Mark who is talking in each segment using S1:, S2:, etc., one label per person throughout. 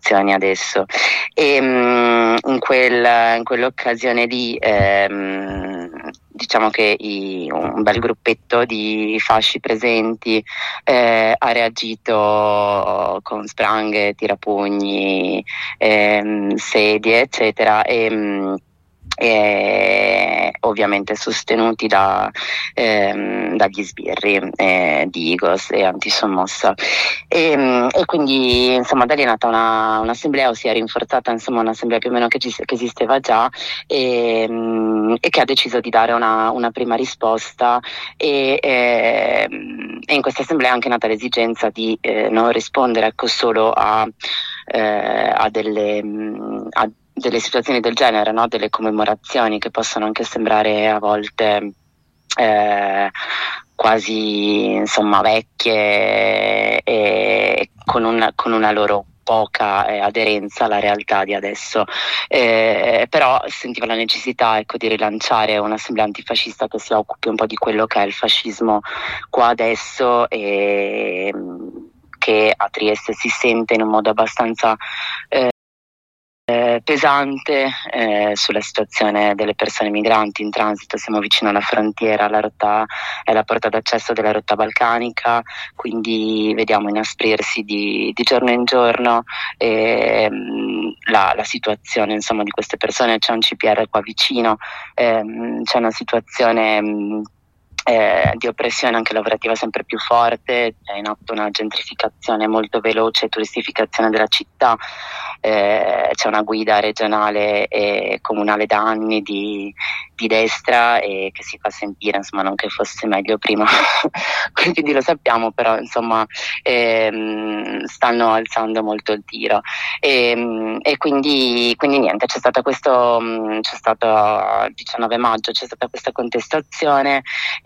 S1: istituzioni adesso. E in quell'occasione lì diciamo che un bel gruppetto di fasci presenti ha reagito con spranghe, tirapugni, sedie, eccetera, e ovviamente sostenuti dagli sbirri di Igos e Antisommossa, e quindi insomma da lì è nata un'assemblea, o si è rinforzata insomma un'assemblea più o meno che esisteva già, e che ha deciso di dare una prima risposta, e in questa assemblea è anche nata l'esigenza di non rispondere, ecco, solo a delle situazioni del genere, no? Delle commemorazioni che possono anche sembrare a volte quasi insomma vecchie, e con una loro poca aderenza alla realtà di adesso, però sentiva la necessità, ecco, di rilanciare un'assemblea antifascista che si occupi un po' di quello che è il fascismo qua adesso, e che a Trieste si sente in un modo abbastanza pesante sulla situazione delle persone migranti in transito. Siamo vicino alla frontiera, la rotta è la porta d'accesso della rotta balcanica, quindi vediamo inasprirsi di giorno in giorno la situazione insomma di queste persone. C'è un CPR qua vicino, c'è una situazione di oppressione anche lavorativa sempre più forte, è in atto una gentrificazione molto veloce e turistificazione della città, c'è una guida regionale e comunale da anni di destra, e che si fa sentire, insomma, non che fosse meglio prima, quindi lo sappiamo, però insomma stanno alzando molto il tiro, e quindi niente, c'è stato il 19 maggio c'è stata questa contestazione,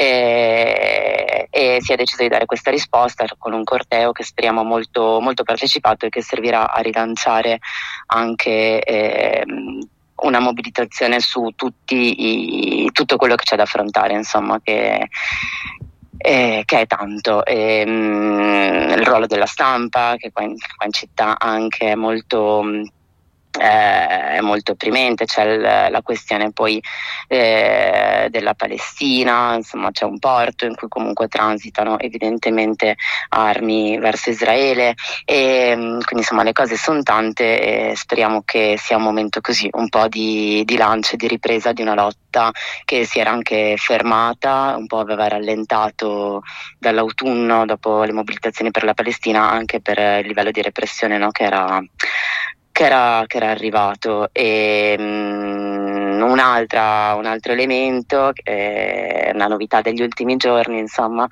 S1: e si è deciso di dare questa risposta con un corteo che speriamo molto, molto partecipato, e che servirà a rilanciare anche una mobilitazione su tutto quello che c'è da affrontare, insomma, che è tanto. Il ruolo della stampa, che qua in città anche è molto opprimente, c'è la questione poi della Palestina, insomma c'è un porto in cui comunque transitano evidentemente armi verso Israele, e quindi insomma le cose sono tante, e speriamo che sia un momento così un po' di lancio e di ripresa di una lotta che si era anche fermata, un po' aveva rallentato dall'autunno dopo le mobilitazioni per la Palestina, anche per il livello di repressione, no, che era arrivato. E un altro elemento, una novità degli ultimi giorni, insomma,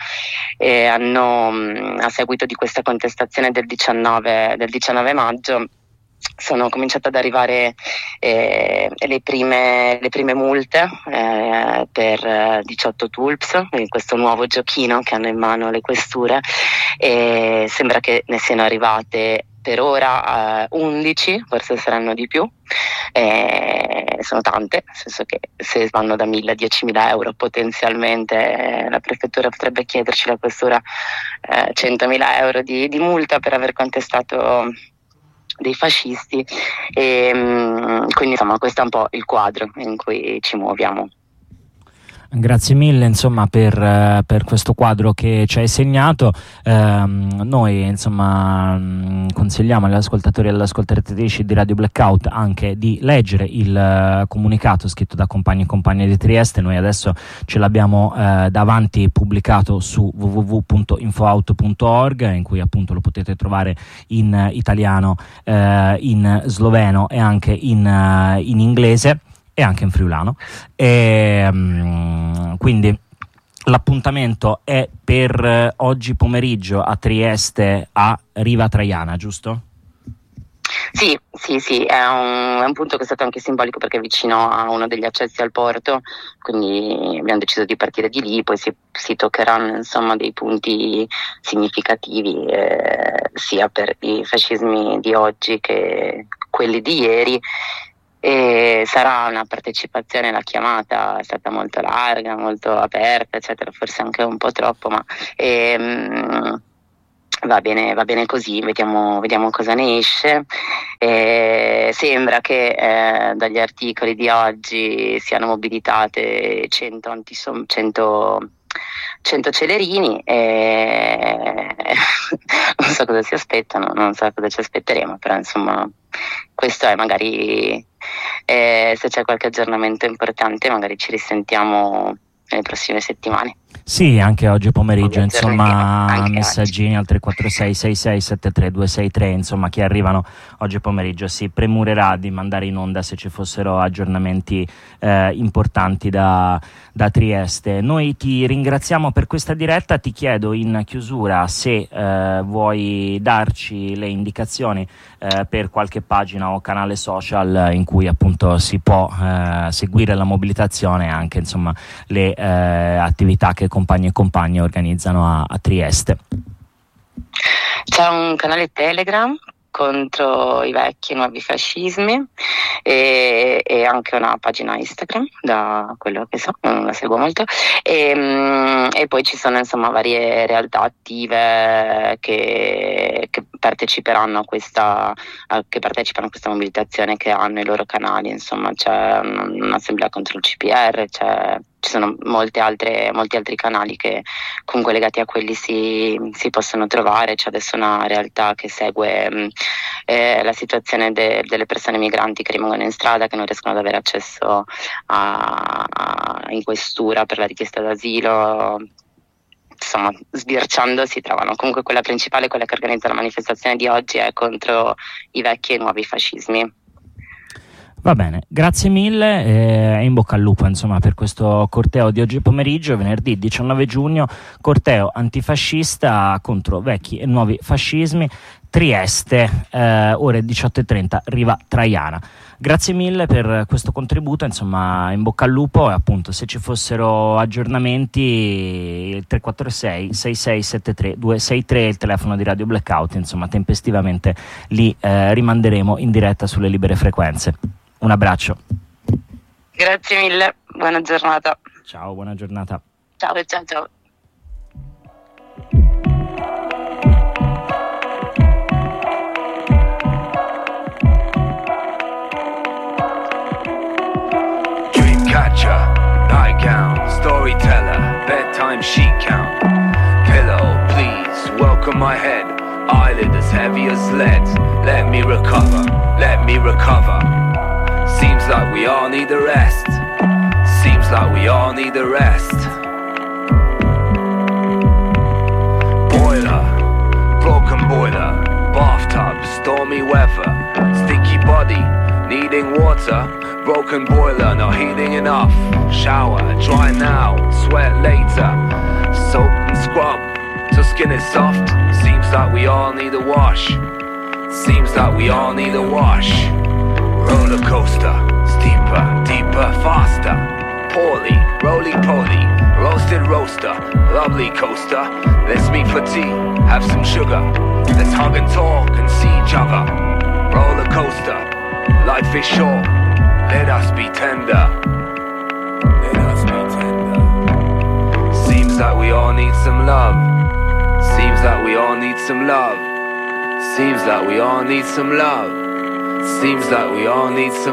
S1: a seguito di questa contestazione del 19 maggio sono cominciate ad arrivare le prime multe per 18 tulps, questo nuovo giochino che hanno in mano le questure, e sembra che ne siano arrivate per ora 11, forse saranno di più. Sono tante, nel senso che se vanno da 1.000 a 10.000 euro potenzialmente, la prefettura potrebbe chiederci, la questura, 100.000 euro di multa per aver contestato dei fascisti, e quindi insomma questo è un po' il quadro in cui ci muoviamo.
S2: Grazie mille insomma per questo quadro che ci hai segnato. Noi insomma consigliamo agli ascoltatori e alle ascoltatrici di Radio Blackout anche di leggere il comunicato scritto da compagni e compagne di Trieste. Noi adesso ce l'abbiamo davanti, pubblicato su www.infoauto.org, in cui appunto lo potete trovare in italiano, in sloveno e anche in inglese e anche in friulano, quindi l'appuntamento è per oggi pomeriggio a Trieste, a Riva Traiana, giusto?
S1: Sì, è un punto che è stato anche simbolico perché è vicino a uno degli accessi al porto, quindi abbiamo deciso di partire di lì, poi si toccheranno insomma dei punti significativi, sia per i fascismi di oggi che quelli di ieri. E sarà una partecipazione, la chiamata è stata molto larga, molto aperta, eccetera, forse anche un po' troppo, ma va bene così, vediamo cosa ne esce. Sembra che dagli articoli di oggi siano mobilitate 100 celerini, non so cosa si aspettano, non so cosa ci aspetteremo, però insomma questo è, magari se c'è qualche aggiornamento importante magari ci risentiamo nelle prossime settimane.
S2: Sì, anche oggi pomeriggio, insomma, messaggini al 346 66 73 263, insomma, che arrivano oggi pomeriggio si premurerà di mandare in onda se ci fossero aggiornamenti importanti da Trieste. Noi ti ringraziamo per questa diretta, ti chiedo in chiusura se vuoi darci le indicazioni per qualche pagina o canale social in cui appunto si può seguire la mobilitazione e anche, insomma, le attività che compagni e compagne organizzano a Trieste.
S1: C'è un canale Telegram contro i vecchi e nuovi fascismi e anche una pagina Instagram, da quello che so, non la seguo molto, e poi ci sono, insomma, varie realtà attive che partecipano a questa mobilitazione, che hanno i loro canali. Insomma, c'è un'assemblea contro il CPR, ci sono molti altri canali che comunque legati a quelli si possono trovare. C'è adesso una realtà che segue la situazione delle persone migranti che rimangono in strada, che non riescono ad avere accesso in questura per la richiesta d'asilo. Insomma, sbirciando si trovano. Comunque quella principale, quella che organizza la manifestazione di oggi, è contro i vecchi e nuovi fascismi.
S2: Va bene, grazie mille e in bocca al lupo, insomma, per questo corteo di oggi pomeriggio, venerdì 19 giugno, corteo antifascista contro vecchi e nuovi fascismi, Trieste, ore 18:30, Riva Traiana. Grazie mille per questo contributo, insomma, in bocca al lupo, e appunto se ci fossero aggiornamenti il 346 6673 263, il telefono di Radio Blackout, insomma, tempestivamente li rimanderemo in diretta sulle libere frequenze. Un abbraccio.
S1: Grazie mille, buona giornata.
S2: Ciao, buona giornata.
S1: Ciao.
S3: Dreamcatcher, nightgown, storyteller, bedtime sheet count, pillow, please, welcome my head, eyelid as heavy as lead, let me recover. Seems like we all need the rest. Boiler, broken boiler, bathtub, stormy weather, sticky body, needing water, broken boiler, not heating enough, shower, dry now, sweat later, soap and scrub, till skin is soft, seems like we all need a wash. Roller coaster, steeper, deeper, faster, poorly, roly-poly, roasted roaster, lovely coaster, let's meet for tea, have some sugar, let's hug and talk and see each other. Roller coaster, life is short, let us be tender. Seems like we all need some love. Seems like we all need some love.